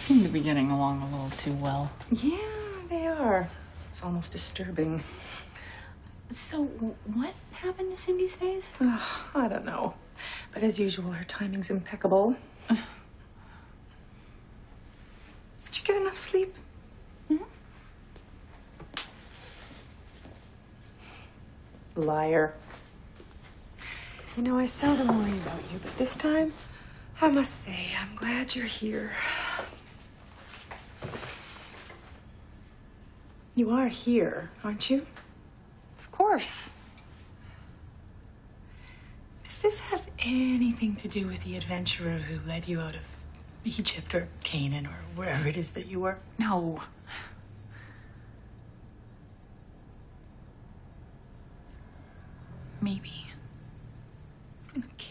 seem to be getting along a little too well. Yeah, they are. It's almost disturbing. So, what happened to Cindy's face? I don't know. But as usual, her timing's impeccable. Did you get enough sleep? Mm-hmm. Liar. You know, I seldom worry about you, but this time, I must say, I'm glad you're here. You are here, aren't you? Of course. Does this have anything to do with the adventurer who led you out of Egypt or Canaan or wherever it is that you were? No. Maybe. Okay.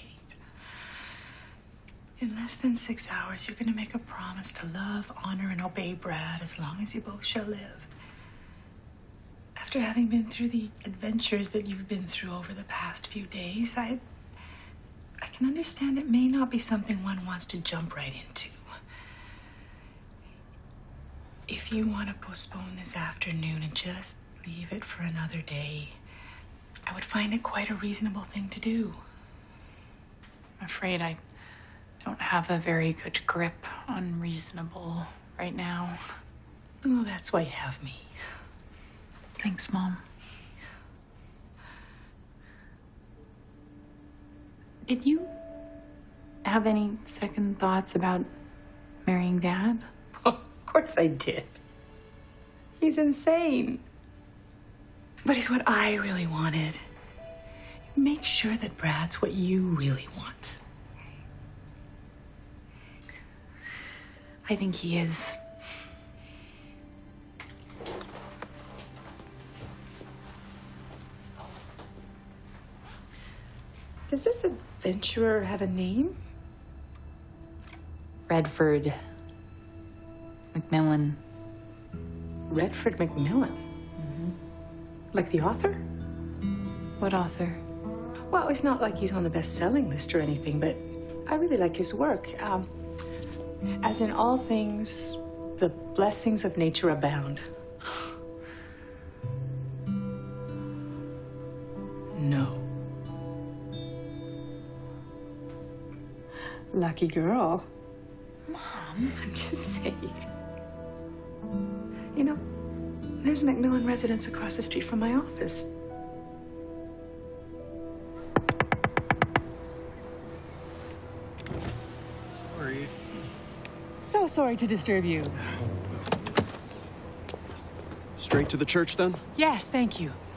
In less than 6 hours, you're going to make a promise to love, honor, and obey Brad as long as you both shall live. After having been through the adventures that you've been through over the past few days, I can understand it may not be something one wants to jump right into. If you want to postpone this afternoon and just leave it for another day, I would find it quite a reasonable thing to do. I'm afraid I don't have a very good grip on reasonable right now. Well, that's why you have me. Thanks, Mom. Did you have any second thoughts about marrying Dad? Of course I did. He's insane. But he's what I really wanted. Make sure that Brad's what you really want. I think he is. Does this adventurer have a name? Redford McMillan. Redford McMillan? Mm-hmm. Like the author? What author? Well, it's not like he's on the best-selling list or anything, but I really like his work. As in all things, the blessings of nature abound. No. Lucky girl. Mom? I'm just saying. You know, there's a McMillan residence across the street from my office. Sorry. So sorry to disturb you. Straight to the church, then? Yes, thank you.